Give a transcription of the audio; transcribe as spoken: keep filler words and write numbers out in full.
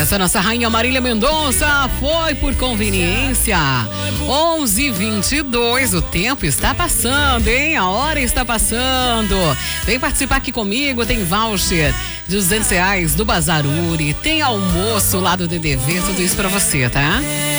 Essa nossa rainha Marília Mendonça foi por conveniência. onze e vinte e dois, o tempo está passando, hein? A hora está passando. Vem participar aqui comigo, tem voucher de duzentos reais do Bazar Uri, tem almoço lá do D D V, tudo isso pra você, tá?